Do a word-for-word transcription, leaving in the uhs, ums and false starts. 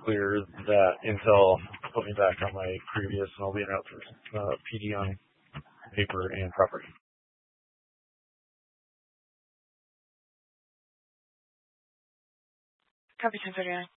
clear that intel put me back on my previous, and I'll be out for uh, P D on paper and property. Copy ten thirty-nine.